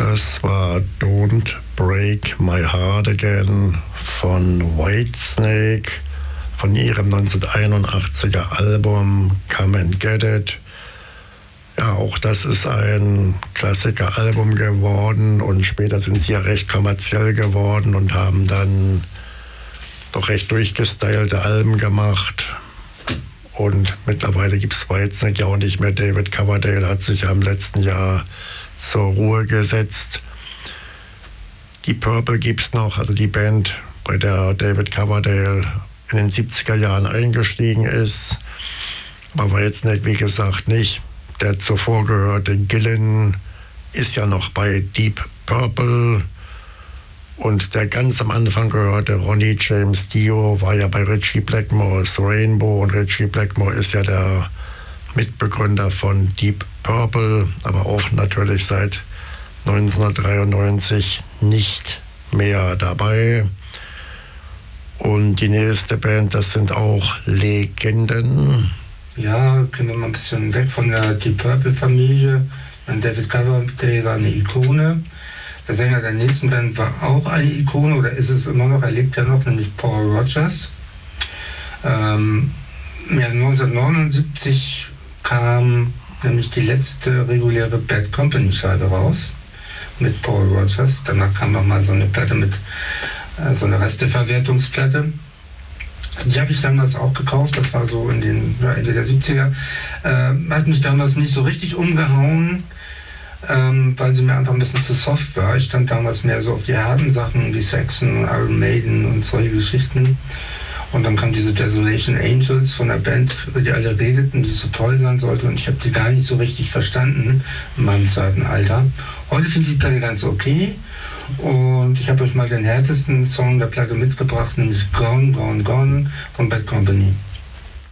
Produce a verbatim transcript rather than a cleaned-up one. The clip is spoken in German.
Das war Don't Break My Heart Again von Whitesnake, von ihrem neunzehnhunderteinundachtziger Album Come and Get It. Ja, auch das ist ein Klassiker-Album geworden und später sind sie ja recht kommerziell geworden und haben dann doch recht durchgestylte Alben gemacht. Und mittlerweile gibt es Whitesnake ja auch nicht mehr. David Coverdale hat sich ja im letzten Jahr zur Ruhe gesetzt. Die Purple gibt es noch, also die Band, bei der David Coverdale in den siebziger Jahren eingestiegen ist. Aber Whitesnake, wie gesagt, nicht. Der zuvor gehörte Gillan ist ja noch bei Deep Purple. Und der ganz am Anfang gehörte Ronnie James Dio war ja bei Ritchie Blackmore's Rainbow. Und Ritchie Blackmore ist ja der Mitbegründer von Deep Purple, aber auch natürlich seit neunzehnhundertdreiundneunzig nicht mehr dabei. Und die nächste Band, das sind auch Legenden. Ja, gehen wir mal ein bisschen weg von der Deep Purple-Familie. David Coverdale war eine Ikone. Der Sänger der nächsten Band war auch eine Ikone, oder ist es immer noch, er lebt ja noch, nämlich Paul Rodgers. Ähm, ja, neunzehnhundertneunundsiebzig kam nämlich die letzte reguläre Bad Company-Scheibe raus mit Paul Rodgers. Danach kam noch mal so eine Platte mit, äh, so eine Resteverwertungsplatte. Die habe ich damals auch gekauft, das war so in den ja, Ende der siebziger. Äh, hat mich damals nicht so richtig umgehauen, ähm, weil sie mir einfach ein bisschen zu soft war. Ich stand damals mehr so auf die harten Sachen wie Saxon, Iron Maiden und solche Geschichten. Und dann kam diese Desolation Angels von der Band, über die alle redeten, die so toll sein sollte. Und ich habe die gar nicht so richtig verstanden in meinem zarten Alter. Heute finde ich die Platte ganz okay. Und ich habe euch mal den härtesten Song der Platte mitgebracht, nämlich Gone, Gone, Gone von Bad Company.